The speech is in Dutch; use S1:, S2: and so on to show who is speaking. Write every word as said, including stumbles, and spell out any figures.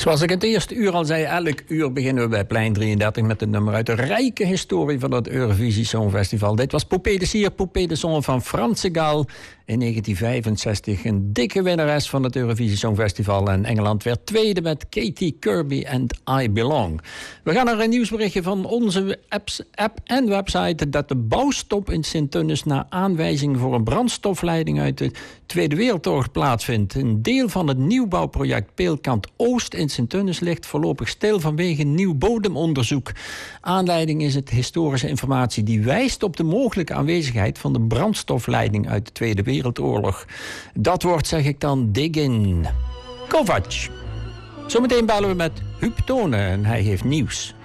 S1: Zoals ik het eerste uur al zei, elk uur beginnen we bij Plein drieëndertig met een nummer uit de rijke historie van het Eurovisie Songfestival. Dit was Poupée de Cire, Poupée de Son van Frans Segal in negentien vijfenzestig. Een dikke winnares van het Eurovisie Songfestival. En Engeland werd tweede met Katy Kirby en I Belong. We gaan naar een nieuwsberichtje van onze apps, app en website dat de bouwstop in Sint-Tunis na aanwijzing voor een brandstofleiding uit de Tweede Wereldoorlog plaatsvindt. Een deel van het nieuwbouwproject Peelkant Oost in Sint-Tunis ligt voorlopig stil vanwege nieuw bodemonderzoek. Aanleiding is het historische informatie die wijst op de mogelijke aanwezigheid van de brandstofleiding uit de Tweede Wereldoorlog. Dat wordt, zeg ik dan, dig in. Kovac. Zometeen bellen we met Huub Tonen en hij heeft nieuws.